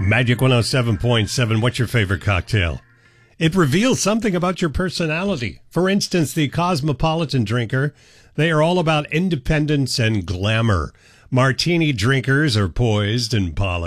Magic 107.7, what's your favorite cocktail? It reveals something about your personality. For instance, the Cosmopolitan drinker, they are all about independence and glamour. Martini drinkers are poised and polished.